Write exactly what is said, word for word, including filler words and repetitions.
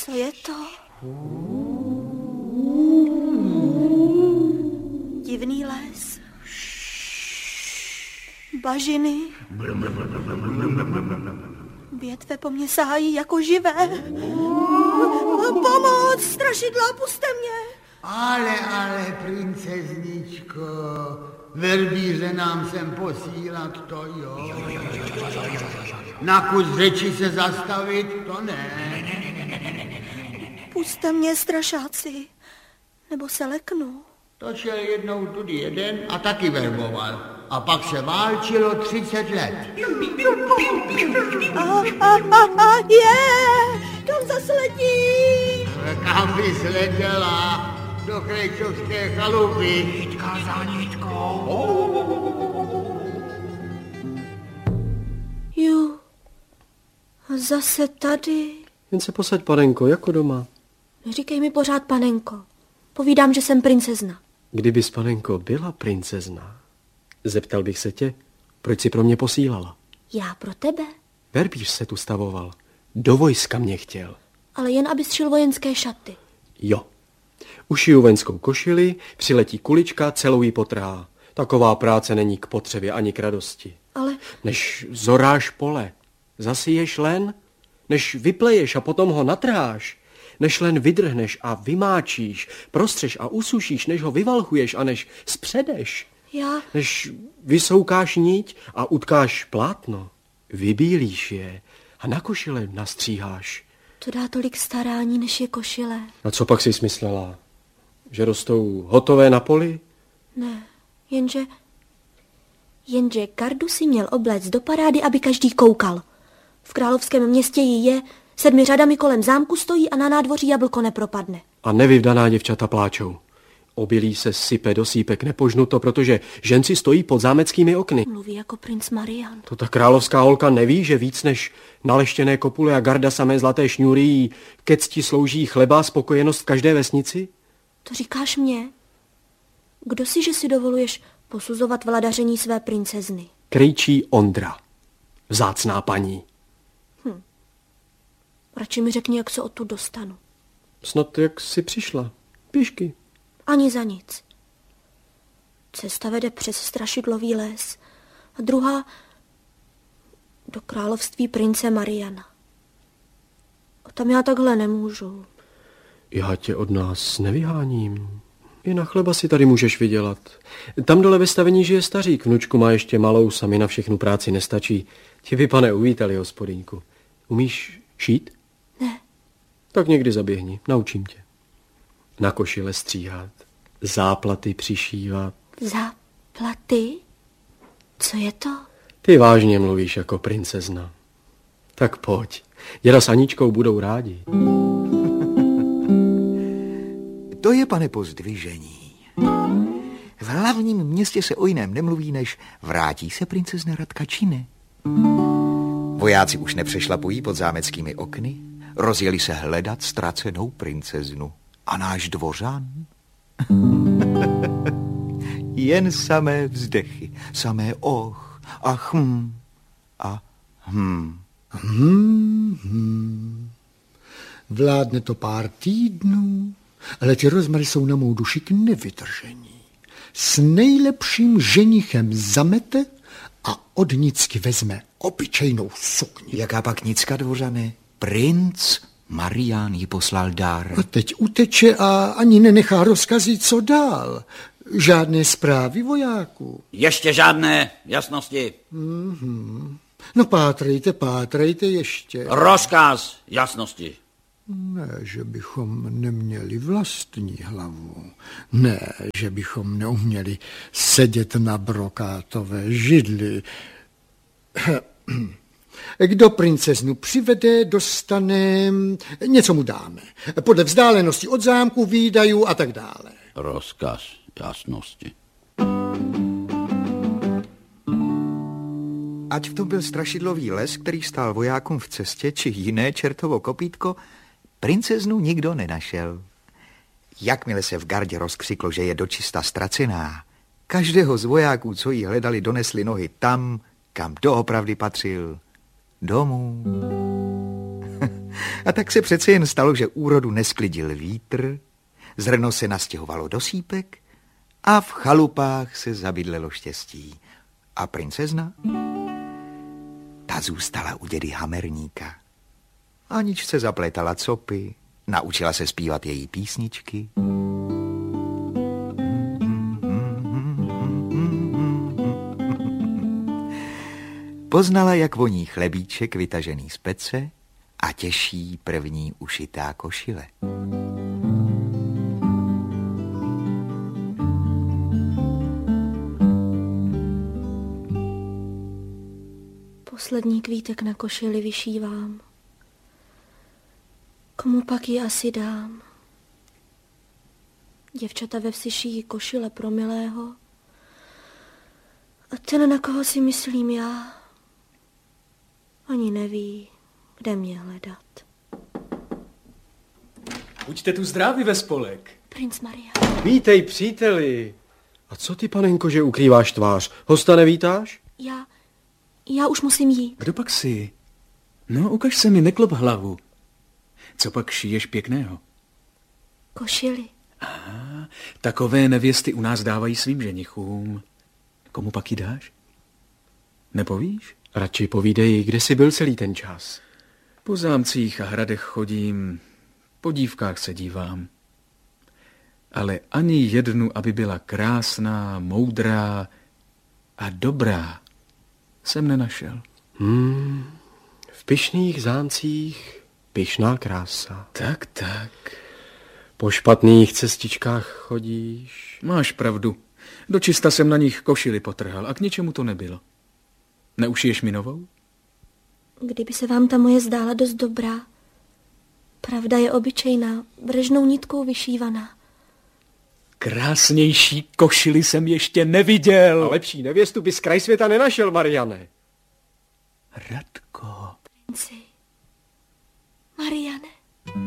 Co je to? Divný les. Bažiny. Větve po mně sahají jako živé. Pomoc, strašidla, puste mě. Ale, ale, princezničko, verbíře nám sem posílat, to jo. Na kus řeči se zastavit, to ne. Puste mě, strašáci, nebo se leknu. To šel jednou tudy jeden a taky verboval. A pak se válčilo třicet let. A, a, a, a, je, kam zase letí? Kam bys letěla? Do krejčovské chalupy. Nitka za nitkou. Ju, a zase tady. Jen se posaď, panenko, jako doma. Neříkej mi pořád panenko. Povídám, že jsem princezna. Kdybys, panenko, byla princezna, zeptal bych se tě, proč si pro mě posílala. Já pro tebe? Verbíř se tu stavoval. Do vojska mě chtěl. Ale jen abys šil vojenské šaty. Jo. Ušiju vojenskou košili, přiletí kulička, celou jí potrhá. Taková práce není k potřebě ani k radosti. Ale... Než zoráš pole, zasiješ len, než vypleješ a potom ho natrháš, než len vydrhneš a vymáčíš, prostřeš a usušíš, než ho vyvalchuješ a než spředeš, Já... než vysoukáš niť a utkáš plátno, vybílíš je a na košile nastříháš. To dá tolik starání, než je košile. A co pak jsi smyslela? Že rostou hotové na poli? Ne, jenže... Jenže kardu si měl obléct do parády, aby každý koukal. V královském městě jí je, sedmi řadami kolem zámku stojí a na nádvoří jablko nepropadne. A nevyvdaná děvčata pláčou. Obilí se sype do sípek nepožnuto, protože ženci stojí pod zámeckými okny. Mluví jako princ Marian. To ta královská holka neví, že víc než naleštěné kopule a garda samé zlaté šňůry jí ke cti slouží chleba a spokojenost v každé vesnici? To říkáš mě? Kdo si, že si dovoluješ posuzovat vladaření své princezny? Krejčí Ondra. Vzácná paní. Hm. Radši mi řekni, jak se odtud dostanu. Snad jak jsi přišla. Pěšky. Ani za nic. Cesta vede přes strašidlový les a druhá do království prince Mariana. A tam já takhle nemůžu. Já tě od nás nevyháním. I na chleba si tady můžeš vydělat. Tam dole ve stavení žije stařík. Vnučku má ještě malou, sami na všechnu práci nestačí. Ti by, pane, uvítali, hospodyňku. Umíš šít? Ne. Tak někdy zaběhni, naučím tě. Na košile stříhat, záplaty přišívat. Záplaty? Co je to? Ty vážně mluvíš jako princezna. Tak pojď, děda s Aničkou budou rádi. To je, pane, pozdvižení. V hlavním městě se o jiném nemluví, než vrátí se princezna Radka, či ne? Vojáci už nepřešlapují pod zámeckými okny, rozjeli se hledat ztracenou princeznu. A náš dvořan? Jen samé vzdechy, samé och a hm a hm. Hmm, hmm. Vládne to pár týdnů, ale ty rozmary jsou na mou duši k nevydržení. S nejlepším ženichem zamete a od nicky vezme obyčejnou sukni. Jaká pak nicka, dvořané? Princ Marian jí poslal dár. A teď uteče a ani nenechá rozkazit, co dál. Žádné zprávy vojáků. Ještě žádné jasnosti. Mm-hmm. No pátrejte, pátrejte ještě. Rozkaz jasnosti. Ne, že bychom neměli vlastní hlavu. Ne, že bychom neuměli sedět na brokátové židli. Kdo princeznu přivede, dostane, něco mu dáme. Podle vzdálenosti od zámku, výdajů a tak dále. Rozkaz jasnosti. Ať v tom byl strašidlový les, který stál vojákům v cestě, či jiné čertovo kopítko, princeznu nikdo nenašel. Jakmile se v gardě rozkřiklo, že je dočista ztracená, každého z vojáků, co jí hledali, donesli nohy tam, kam doopravdy patřil. Domů. A tak se přece jen stalo, že úrodu nesklidil vítr, zrno se nastěhovalo do sýpek a v chalupách se zabydlelo štěstí. A princezna? Ta zůstala u dědy Hamerníka. Aničce zaplétala copy, naučila se zpívat její písničky. Poznala, jak voní chlebíček vytažený z pece a těší první ušitá košile. Poslední kvítek na košili vyšívám. Komu pak ji asi dám? Děvčata ve vsi šijí košile pro milého. A ten, na koho si myslím já, ani neví, kde mě hledat. Buďte tu zdraví ve spolek. Princ Marian. Vítej, příteli. A co ty, panenko, že ukrýváš tvář? Hosta nevítáš? Já, já už musím jít. Kdo pak jsi? No, ukaž se mi, neklop hlavu. Co pak šiješ pěkného? Košili. Aha, takové nevěsty u nás dávají svým ženichům. Komu pak ji dáš? Nepovíš? Radši povídej, kde jsi byl celý ten čas. Po zámcích a hradech chodím, po dívkách se dívám. Ale ani jednu, aby byla krásná, moudrá a dobrá, jsem nenašel. Hmm, v pyšných zámcích pyšná krása. Tak, tak. Po špatných cestičkách chodíš. Máš pravdu. Dočista jsem na nich košili potrhal a k ničemu to nebylo. Neušiješ mi novou? Kdyby se vám ta moje zdála dost dobrá. Pravda je obyčejná, brežnou nitkou vyšívaná. Krásnější košili jsem ještě neviděl. A lepší nevěstu bys kraj světa nenašel, Mariane. Radko. Princi. Mariane.